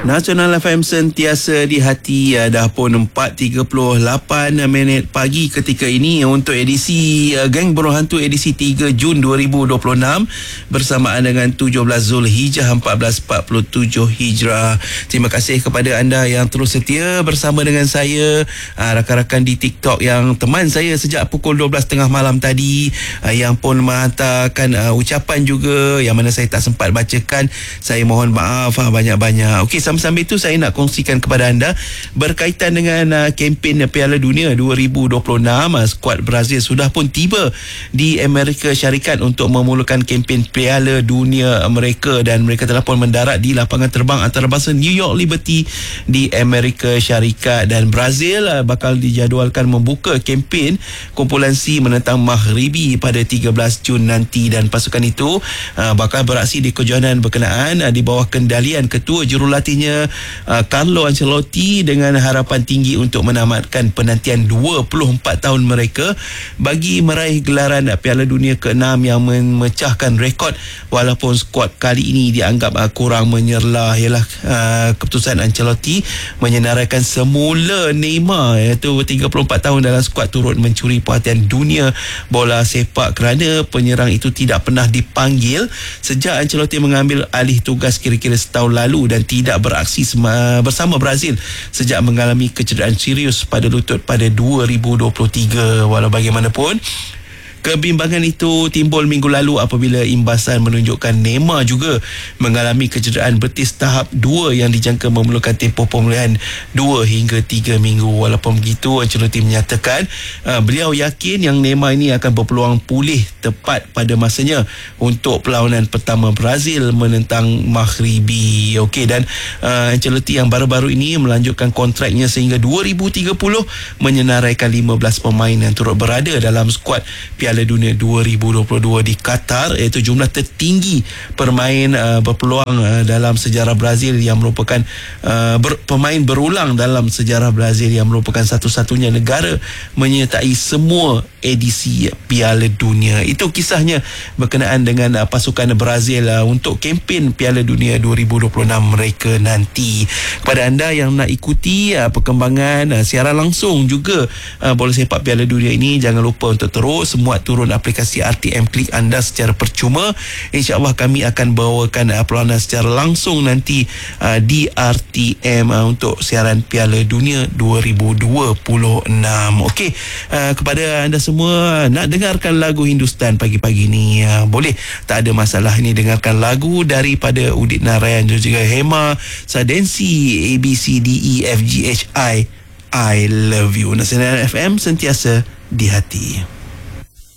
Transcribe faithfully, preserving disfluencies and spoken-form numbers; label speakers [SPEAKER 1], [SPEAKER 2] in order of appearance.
[SPEAKER 1] Nasional F M sentiasa di hati. Dah pun empat tiga puluh lapan minit pagi ketika ini untuk edisi uh, Geng Buruh Hantu edisi tiga Jun dua ribu dua puluh enam bersamaan dengan tujuh belas Zulhijjah seribu empat ratus empat puluh tujuh Hijrah. Terima kasih kepada anda yang terus setia bersama dengan saya, uh, rakan-rakan di TikTok yang teman saya sejak pukul dua belas tiga puluh malam tadi, uh, yang pun menghantarkan uh, ucapan juga yang mana saya tak sempat bacakan. Saya mohon maaf uh, banyak-banyak. Okey, sambil itu saya nak kongsikan kepada anda berkaitan dengan uh, kempen Piala Dunia dua ribu dua puluh enam. Uh, skuad Brazil sudah pun tiba di Amerika Syarikat untuk memulakan kempen Piala Dunia mereka, dan mereka telah pun mendarat di lapangan terbang antarabangsa New York Liberty di Amerika Syarikat, dan Brazil uh, bakal dijadualkan membuka kempen kumpulan C menentang Maghribi pada tiga belas Jun nanti, dan pasukan itu uh, bakal beraksi di kejohanan berkenaan uh, di bawah kendalian ketua jurulatihnya uh, Carlo Ancelotti dengan harapan tinggi untuk menamatkan penantian dua puluh empat tahun mereka bagi meraih gelaran Piala Dunia keenam yang memecahkan rekod, walaupun skuad kali ini dianggap uh, kurang menyerlah. Ialah uh, keputusan Ancelotti menyenaraikan semula Neymar iaitu tiga puluh empat tahun dalam skuad turut mencuri perhatian dunia bola sepak kerana penyerang itu tidak pernah dipanggil sejak Ancelotti mengambil alih tugas kira-kira setahun lalu dan tidak beraksi bersama Brazil sejak mengalami kecederaan serius pada lutut pada dua ribu dua puluh tiga. Walau bagaimanapun, kebimbangan itu timbul minggu lalu apabila imbasan menunjukkan Neymar juga mengalami kecederaan betis tahap dua yang dijangka memerlukan tempoh pemulihan dua hingga tiga minggu. Walaupun begitu, Ancelotti menyatakan uh, beliau yakin yang Neymar ini akan berpeluang pulih tepat pada masanya untuk perlawanan pertama Brazil menentang Maghribi. Okey, dan uh, Ancelotti yang baru-baru ini melanjutkan kontraknya sehingga dua ribu tiga puluh menyenaraikan lima belas pemain yang turut berada dalam skuad Piala Piala Dunia dua ribu dua puluh dua di Qatar, iaitu jumlah tertinggi pemain uh, berpeluang uh, dalam sejarah Brazil yang merupakan uh, ber, pemain berulang dalam sejarah Brazil yang merupakan satu-satunya negara menyertai semua edisi Piala Dunia. Itu kisahnya berkenaan dengan uh, pasukan Brazil uh, untuk kempen Piala Dunia dua ribu dua puluh enam mereka nanti. Kepada anda yang nak ikuti uh, perkembangan uh, siaran langsung juga uh, bola sepak Piala Dunia ini, jangan lupa untuk terus semua turun aplikasi R T M Klik anda secara percuma. InsyaAllah kami akan bawakan uh, perlawanan secara langsung nanti uh, di R T M uh, untuk siaran Piala Dunia dua ribu dua puluh enam. Okey, uh, kepada anda semua nak dengarkan lagu Hindustan pagi-pagi ni, uh, boleh, tak ada masalah. Ini dengarkan lagu daripada Udit Narayan dan juga Hema Sadensi, A B C D E F G H I I Love You. Nasional F M sentiasa di hati.